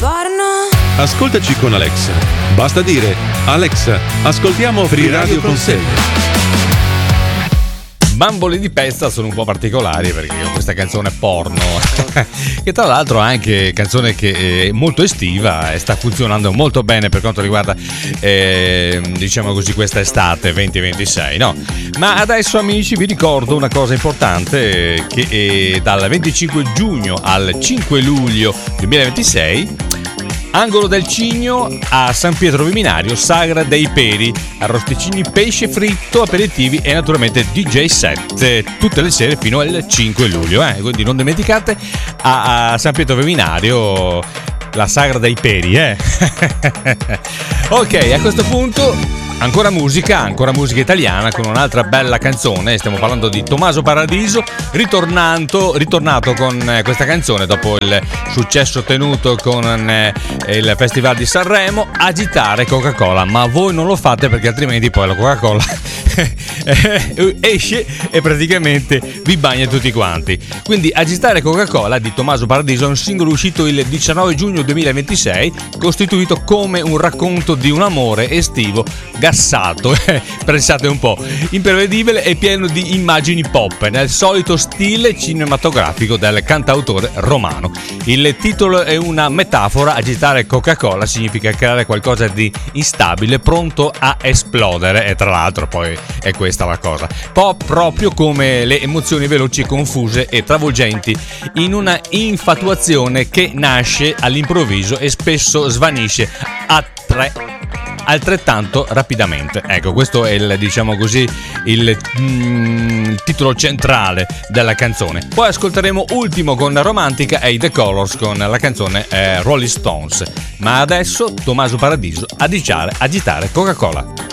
porno. Ascoltaci con Alexa. Basta dire: Alexa, ascoltiamo Free Radio Consegna. Bambole di pezza sono un po' particolari perché io questa canzone porno che tra l'altro è anche canzone che è molto estiva e sta funzionando molto bene per quanto riguarda diciamo così questa estate 2026, no? Ma adesso, amici, vi ricordo una cosa importante, che dal 25 giugno al 5 luglio 2026 Angolo del Cigno a San Pietro Viminario, Sagra dei Peri, arrosticini, pesce fritto, aperitivi e naturalmente DJ set tutte le sere fino al 5 luglio, quindi non dimenticate a San Pietro Viminario la Sagra dei Peri, Ok, a questo punto ancora musica italiana con un'altra bella canzone. Stiamo parlando di Tommaso Paradiso, ritornato con questa canzone dopo il successo ottenuto con il Festival di Sanremo, Agitare Coca-Cola. Ma voi non lo fate perché altrimenti poi la Coca-Cola esce e praticamente vi bagna tutti quanti. Quindi Agitare Coca-Cola di Tommaso Paradiso è un singolo uscito il 19 giugno 2026, costituito come un racconto di un amore estivo gassato, pensate un po', imprevedibile e pieno di immagini pop nel solito stile cinematografico del cantautore romano. Il titolo è una metafora: agitare Coca-Cola significa creare qualcosa di instabile pronto a esplodere, e tra l'altro poi è questa la cosa, pop proprio come le emozioni veloci, confuse e travolgenti in una infatuazione che nasce all'improvviso e spesso svanisce altrettanto rapidamente. Ecco, questo è diciamo così il titolo centrale della canzone. Poi ascolteremo ultimo con Romantica e i The Colors con la canzone Rolling Stones. Ma adesso Tommaso Paradiso, agitare Coca-Cola.